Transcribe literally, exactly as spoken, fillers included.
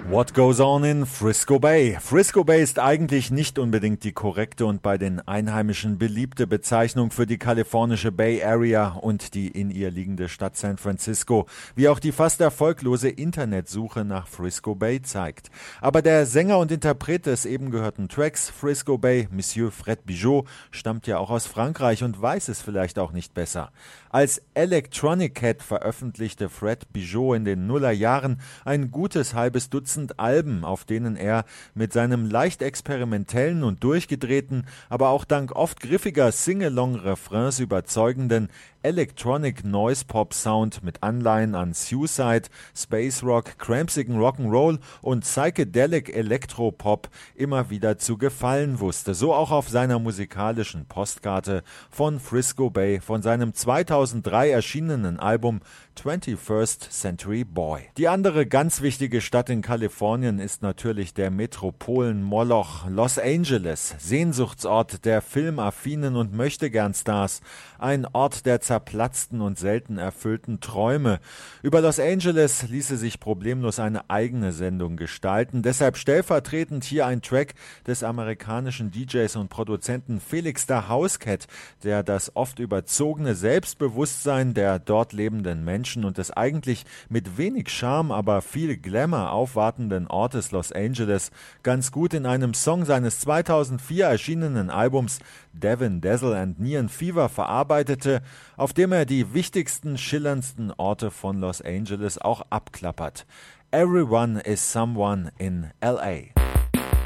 What goes on in Frisco Bay? Frisco Bay ist eigentlich nicht unbedingt die korrekte und bei den Einheimischen beliebte Bezeichnung für die kalifornische Bay Area und die in ihr liegende Stadt San Francisco, wie auch die fast erfolglose Internetsuche nach Frisco Bay zeigt. Aber der Sänger und Interpret des eben gehörten Tracks, Frisco Bay, Monsieur Fred Bijot, stammt ja auch aus Frankreich und weiß es vielleicht auch nicht besser. Als Electronic Cat veröffentlichte Fred Bijot in den Nullerjahren ein gutes halbes Dutzend Alben, auf denen er mit seinem leicht experimentellen und durchgedrehten, aber auch dank oft griffiger Sing-along-Refrains überzeugenden Electronic Noise Pop Sound mit Anleihen an Suicide, Space Rock, krampsigen Rock'n'Roll und Psychedelic Electropop immer wieder zu gefallen wusste. So auch auf seiner musikalischen Postkarte von Frisco Bay von seinem zweitausenddrei erschienenen Album twenty-first Century Boy. Die andere ganz wichtige Stadt in Kalifornien ist natürlich der Metropolen-Moloch Los Angeles, Sehnsuchtsort der filmaffinen und Möchtegern-Stars, ein Ort der zerplatzten und selten erfüllten Träume. Über Los Angeles ließe sich problemlos eine eigene Sendung gestalten, deshalb stellvertretend hier ein Track des amerikanischen D Js und Produzenten Felix da Housecat, der das oft überzogene Selbstbewusstsein der dort lebenden Menschen und des eigentlich mit wenig Charme, aber viel Glamour aufwartenden Ortes Los Angeles ganz gut in einem Song seines zweitausendvier erschienenen Albums Devin Dazzle and Neon Fever verarbeitete, auf dem er die wichtigsten, schillerndsten Orte von Los Angeles auch abklappert. Everyone is someone in L A.